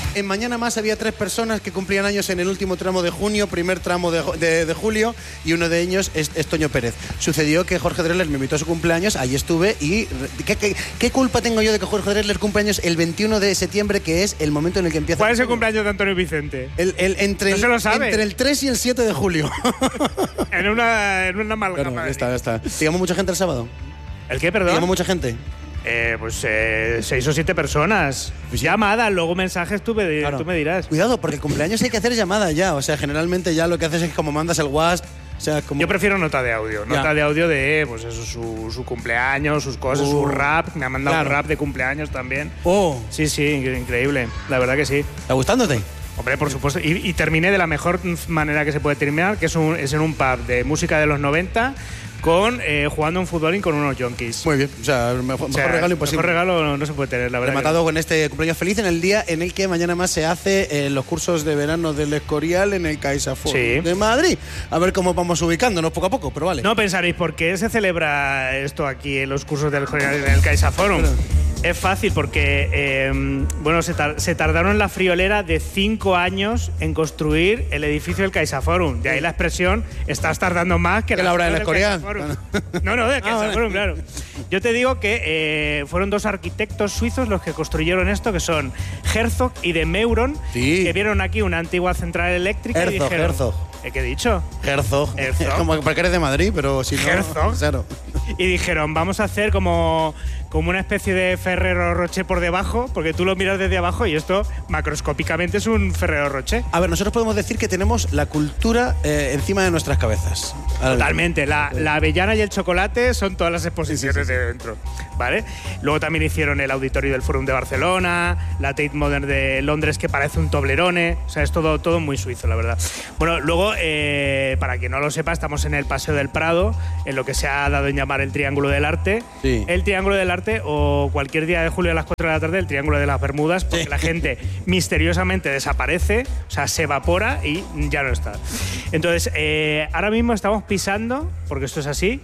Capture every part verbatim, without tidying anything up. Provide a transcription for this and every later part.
en Mañana Más había tres personas que cumplían años en el último tramo de junio, primer tramo de, de, de julio, y uno de ellos es, es Toño Pérez. Sucedió que Jorge Drexler me invitó a su cumpleaños, ahí estuve, y ¿qué, qué, qué culpa tengo yo de que Jorge Drexler cumple años el veintiuno de septiembre, que es el momento en el que empieza... ¿Cuál es el cumpleaños de Antonio Vicente? El, el, entre, no el, se lo sabe. entre el tres y el siete de julio. en una, en una amalgama. Bueno, ya está, ya está. ¿Te llamó mucha gente el sábado? ¿El qué, perdón? ¿Te llamó mucha gente? Eh, pues eh, seis o siete personas. Pues llamadas, luego mensajes, tú me, claro. tú me dirás. Cuidado, porque el cumpleaños hay que hacer llamada ya. O sea, generalmente ya lo que haces es como mandas el WhatsApp. O sea, como... Yo prefiero nota de audio. Nota ya. de audio de, pues eso, su, su cumpleaños, sus cosas, uh, su rap. Me ha mandado claro. un rap de cumpleaños también. Oh. Sí, sí, increíble. La verdad que sí. ¿Está gustándote? Hombre, por supuesto. Y, y terminé de la mejor manera que se puede terminar, que es, un, es en un pub de música de los noventa. Con eh, jugando un futbolín con unos yonkis. Muy bien, o sea, mejor, o sea, mejor regalo imposible. Mejor regalo no, no se puede tener, la verdad. Rematado que... con este cumpleaños feliz en el día en el que Mañana Más se hace eh, los cursos de verano del Escorial en el CaixaForum sí. de Madrid. A ver cómo vamos ubicándonos poco a poco, pero vale. No pensaréis, ¿por qué se celebra esto aquí en los cursos del Escorial en el CaixaForum? Bueno. Es fácil porque eh, bueno, se, tar se tardaron la friolera de cinco años en construir el edificio del CaixaForum. De ahí la expresión, estás tardando más que, que la obra del Escorial. No, no, del CaixaForum, claro. Yo te digo que eh, fueron dos arquitectos suizos los que construyeron esto, que son Herzog y de Meuron, sí. que vieron aquí una antigua central eléctrica Herzog, y dijeron… Herzog. ¿Eh, ¿Qué he dicho? Herzog. Herzog. Como porque eres de Madrid, pero si no… Herzog. Claro. Y dijeron, vamos a hacer como… como una especie de Ferrero Rocher por debajo, porque tú lo miras desde abajo y esto macroscópicamente es un Ferrero Rocher. A ver, nosotros podemos decir que tenemos la cultura eh, encima de nuestras cabezas. Totalmente. La, la avellana y el chocolate son todas las exposiciones sí, sí, sí. de dentro, ¿vale? Luego también hicieron el auditorio del Forum de Barcelona, la Tate Modern de Londres, que parece un Toblerone. O sea, es todo, todo muy suizo, la verdad. Bueno, luego, eh, para quien no lo sepa, estamos en el Paseo del Prado, en lo que se ha dado en llamar el Triángulo del Arte. Sí. El Triángulo del Arte, o cualquier día de julio a las cuatro de la tarde, el Triángulo de las Bermudas, porque sí. la gente misteriosamente desaparece, o sea, se evapora y ya no está. Entonces, eh, ahora mismo estamos pisando, porque esto es así,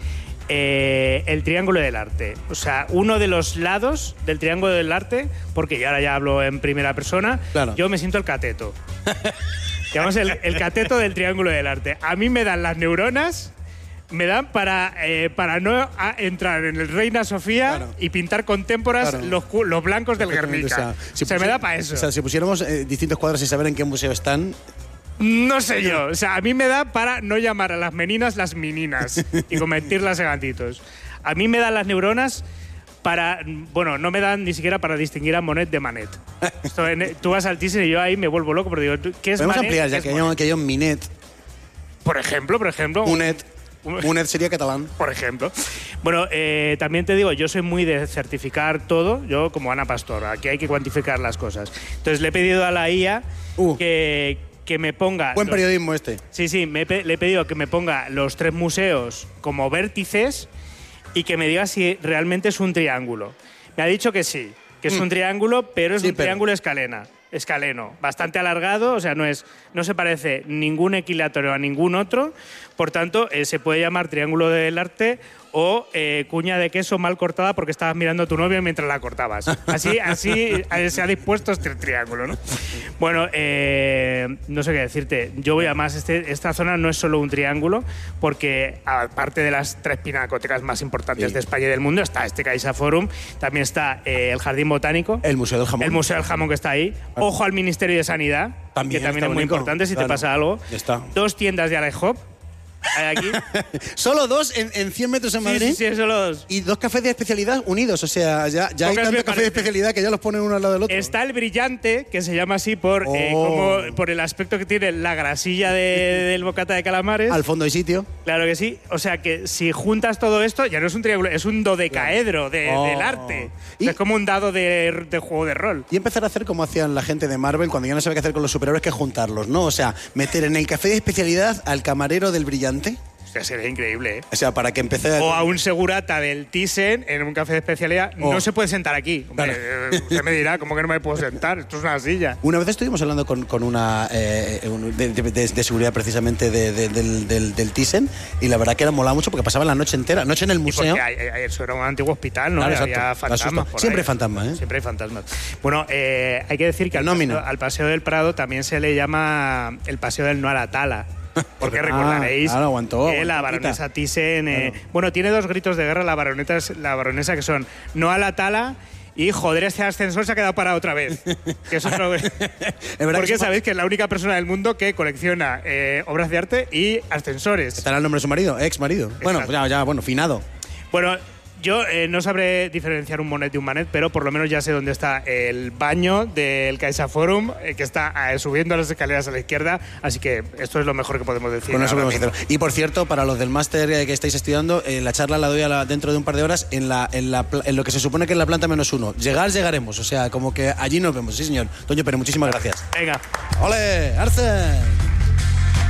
eh, el Triángulo del Arte. O sea, uno de los lados del Triángulo del Arte, porque yo ahora ya hablo en primera persona, claro. yo me siento el cateto. Digamos, el, el cateto del Triángulo del Arte. A mí me dan las neuronas… Me dan para, eh, para no entrar en el Reina Sofía claro. y pintar con témporas claro. los, los blancos del Guernica. O sea, si o sea me da para eso. O sea, si pusiéramos eh, distintos cuadros y saber en qué museo están… No sé yo. O sea, a mí me da para no llamar a las meninas las meninas y convertirlas en gatitos. A mí me dan las neuronas para… Bueno, no me dan ni siquiera para distinguir a Monet de Manet. Esto, en, tú vas al Thyssen y yo ahí me vuelvo loco, pero digo, ¿qué es Podemos Manet? ampliar ya que hay, que hay un Minet. Por ejemplo, por ejemplo… Monet. Monet sería catalán. Por ejemplo. Bueno, eh, también te digo, yo soy muy de certificar todo, yo como Ana Pastor, aquí hay que cuantificar las cosas. Entonces le he pedido a la I A uh, que, que me ponga… Buen los, periodismo este. Sí, sí, me, le he pedido que me ponga los tres museos como vértices y que me diga si realmente es un triángulo. Me ha dicho que sí, que es mm. un triángulo, pero es sí, un pero... triángulo escalena. Escaleno, bastante alargado, o sea, no es, no se parece ningún equilátero a ningún otro, por tanto, eh, se puede llamar Triángulo del Arte o eh, cuña de queso mal cortada porque estabas mirando a tu novio mientras la cortabas. Así, así se ha dispuesto este triángulo, ¿no? Bueno, eh, no sé qué decirte. Yo voy a más, este, esta zona no es solo un triángulo, porque aparte de las tres pinacotecas más importantes sí. de España y del mundo, está este CaixaForum, también está eh, el Jardín Botánico, el Museo del Jamón, el Museo del Jamón que está ahí, ojo al Ministerio de Sanidad, también que también es muy bonito. importante si claro. te pasa algo, está. Dos tiendas de IHOP hay aquí. ¿Solo dos en, en cien metros en Madrid? Sí, sí, sí, solo dos. Y dos cafés de especialidad unidos, o sea, ya, ya hay tantos cafés de especialidad que ya los ponen uno al lado del otro. Está el Brillante, que se llama así por, oh. eh, como, por el aspecto que tiene la grasilla de, del bocata de calamares. Al fondo hay sitio. Claro que sí. O sea que si juntas todo esto, ya no es un triángulo, es un dodecaedro de, oh. del arte. O sea, es como un dado de, de juego de rol. Y empezar a hacer como hacían la gente de Marvel cuando ya no sabe qué hacer con los superhéroes, que juntarlos, ¿no? O sea, meter en el café de especialidad al camarero del Brillante. Que sería increíble, ¿eh? O sea, para que empecé... O a un segurata del Thyssen en un café de especialidad. Oh. No se puede sentar aquí. Hombre, claro. Usted me dirá, ¿cómo que no me puedo sentar? Esto es una silla. Una vez estuvimos hablando con, con una eh, de, de, de, de seguridad precisamente de, de, del, del, del Thyssen, y la verdad que era molaba mucho porque pasaban la noche entera. Noche en el museo. Porque hay, hay, eso era un antiguo hospital, ¿no? Claro, había fantasmas. Por Siempre ahí. hay fantasmas, ¿eh? Siempre hay fantasmas. Bueno, eh, hay que decir que al paseo, al paseo del Prado también se le llama el paseo del no a la tala. Porque recordaréis ah, claro, aguantó, que la baronesa Thyssen... Eh, claro. Bueno, tiene dos gritos de guerra la baroneta, la baronesa que son no a la tala y joder, este ascensor se ha quedado parado otra vez. Que eso es lo... Porque que sabéis que es la única persona del mundo que colecciona eh, obras de arte y ascensores. ¿Estará el nombre de su marido? Ex marido. Exacto. Bueno, ya, ya, bueno, finado. Bueno... Yo eh, no sabré diferenciar un Monet de un Manet, pero por lo menos ya sé dónde está el baño del CaixaForum, eh, que está eh, subiendo las escaleras a la izquierda, así que esto es lo mejor que podemos decir. Bueno, eso podemos hacer. Y por cierto, para los del máster que estáis estudiando, eh, la charla la doy a la, dentro de un par de horas en, la, en, la, en lo que se supone que es la planta menos uno. Llegar, llegaremos, o sea, como que allí nos vemos. Sí, señor. Toño Pérez, muchísimas gracias. Venga. ¡Ole, Arce!